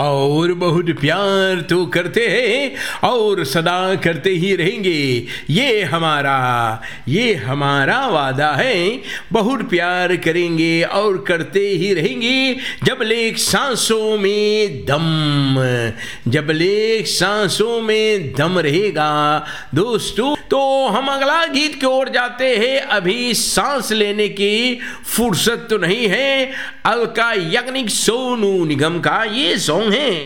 और बहुत प्यार तो करते हैं और सदा करते ही रहेंगे। ये हमारा वादा है। बहुत प्यार करेंगे और करते ही रहेंगे जब लेक सांसों में दम रहेगा। दोस्तों, तो हम अगला गीत की ओर जाते हैं। अभी सांस लेने की फुर्सत तो नहीं है। अलका याग्निक सोनू निगम का ये सॉन्ग है।